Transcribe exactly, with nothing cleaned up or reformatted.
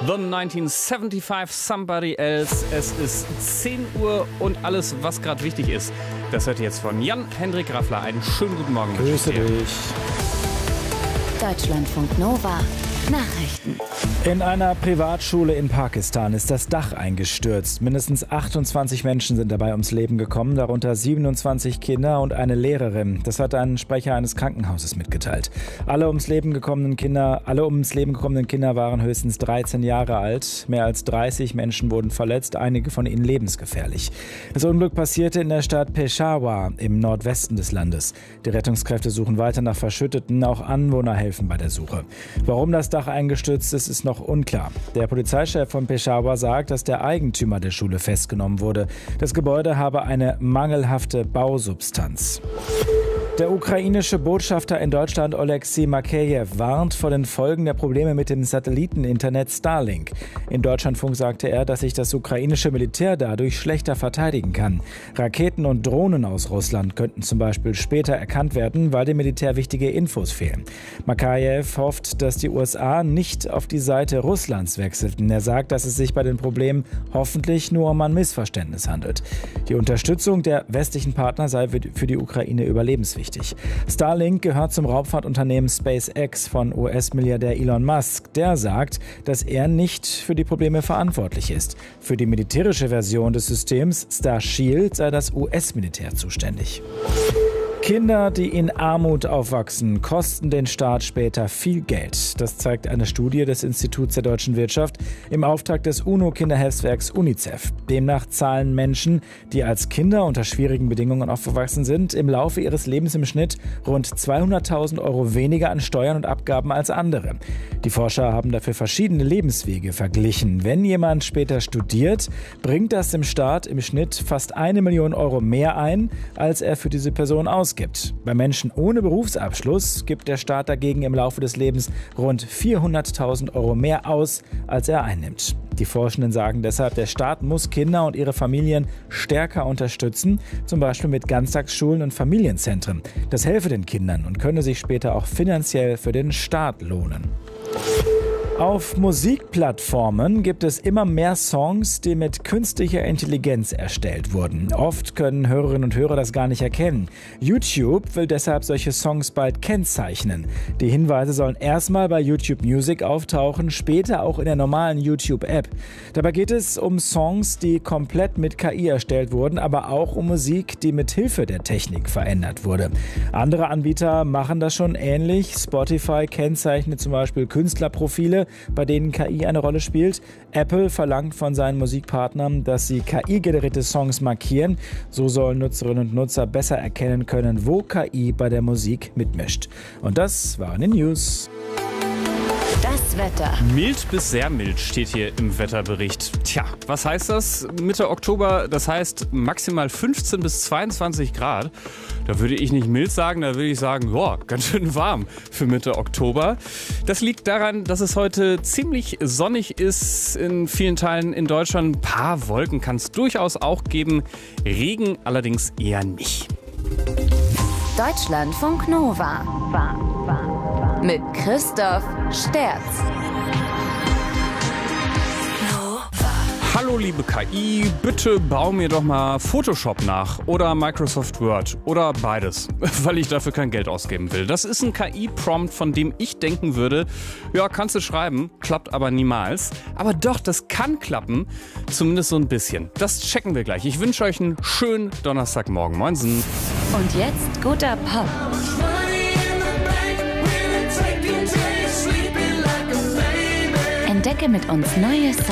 The neunzehnhundertfünfundsiebzig, Somebody Else. Es ist zehn Uhr und alles, was gerade wichtig ist, das hört ihr jetzt von Jan-Hendrik Raffler. Einen schönen guten Morgen. Grüße dich. Deutschlandfunk Nova. Nachrichten. In einer Privatschule in Pakistan ist das Dach eingestürzt. Mindestens achtundzwanzig Menschen sind dabei ums Leben gekommen, darunter siebenundzwanzig Kinder und eine Lehrerin. Das hat ein Sprecher eines Krankenhauses mitgeteilt. Alle ums Leben gekommenen Kinder, alle ums Leben gekommenen Kinder waren höchstens dreizehn Jahre alt. Mehr als dreißig Menschen wurden verletzt, einige von ihnen lebensgefährlich. Das Unglück passierte in der Stadt Peshawar im Nordwesten des Landes. Die Rettungskräfte suchen weiter nach Verschütteten, auch Anwohner helfen bei der Suche. Warum das Dach eingestürzt ist, ist noch unklar. Der Polizeichef von Peshawar sagt, dass der Eigentümer der Schule festgenommen wurde. Das Gebäude habe eine mangelhafte Bausubstanz. Der ukrainische Botschafter in Deutschland Oleksiy Makeyew warnt vor den Folgen der Probleme mit dem Satelliteninternet Starlink. In Deutschlandfunk sagte er, dass sich das ukrainische Militär dadurch schlechter verteidigen kann. Raketen und Drohnen aus Russland könnten zum Beispiel später erkannt werden, weil dem Militär wichtige Infos fehlen. Makeyew hofft, dass die U S A nicht auf die Seite Russlands wechselten. Er sagt, dass es sich bei den Problemen hoffentlich nur um ein Missverständnis handelt. Die Unterstützung der westlichen Partner sei für die Ukraine überlebenswichtig. Starlink gehört zum Raumfahrtunternehmen SpaceX von U S-Milliardär Elon Musk. Der sagt, dass er nicht für die Probleme verantwortlich ist. Für die militärische Version des Systems Starshield sei das U S-Militär zuständig. Kinder, die in Armut aufwachsen, kosten den Staat später viel Geld. Das zeigt eine Studie des Instituts der deutschen Wirtschaft im Auftrag des UNO-Kinderhilfswerks UNICEF. Demnach zahlen Menschen, die als Kinder unter schwierigen Bedingungen aufgewachsen sind, im Laufe ihres Lebens im Schnitt rund zweihunderttausend Euro weniger an Steuern und Abgaben als andere. Die Forscher haben dafür verschiedene Lebenswege verglichen. Wenn jemand später studiert, bringt das dem Staat im Schnitt fast eine Million Euro mehr ein, als er für diese Person ausgibt. Gibt. Bei Menschen ohne Berufsabschluss gibt der Staat dagegen im Laufe des Lebens rund vierhunderttausend Euro mehr aus, als er einnimmt. Die Forschenden sagen deshalb, der Staat muss Kinder und ihre Familien stärker unterstützen, zum Beispiel mit Ganztagsschulen und Familienzentren. Das helfe den Kindern und könne sich später auch finanziell für den Staat lohnen. Auf Musikplattformen gibt es immer mehr Songs, die mit künstlicher Intelligenz erstellt wurden. Oft können Hörerinnen und Hörer das gar nicht erkennen. YouTube will deshalb solche Songs bald kennzeichnen. Die Hinweise sollen erstmal bei YouTube Music auftauchen, später auch in der normalen YouTube-App. Dabei geht es um Songs, die komplett mit K I erstellt wurden, aber auch um Musik, die mit Hilfe der Technik verändert wurde. Andere Anbieter machen das schon ähnlich. Spotify kennzeichnet zum Beispiel Künstlerprofile, bei denen K I eine Rolle spielt. Apple verlangt von seinen Musikpartnern, dass sie K I-generierte Songs markieren. So sollen Nutzerinnen und Nutzer besser erkennen können, wo K I bei der Musik mitmischt. Und das waren die News. Das Wetter. Mild bis sehr mild steht hier im Wetterbericht. Tja, was heißt das? Mitte Oktober, das heißt maximal fünfzehn bis zweiundzwanzig Grad. Da würde ich nicht mild sagen, da würde ich sagen, boah, ganz schön warm für Mitte Oktober. Das liegt daran, dass es heute ziemlich sonnig ist in vielen Teilen in Deutschland. Ein paar Wolken kann es durchaus auch geben, Regen allerdings eher nicht. Deutschlandfunk Nova. Mit Christoph Sterz. Hallo liebe K I, bitte bau mir doch mal Photoshop nach oder Microsoft Word oder beides, weil ich dafür kein Geld ausgeben will. Das ist ein K I-Prompt, von dem ich denken würde, ja, kannst du schreiben, klappt aber niemals. Aber doch, das kann klappen, zumindest so ein bisschen. Das checken wir gleich. Ich wünsche euch einen schönen Donnerstagmorgen. Moinsen. Und jetzt guter Pop. Entdecke mit uns neue Songs.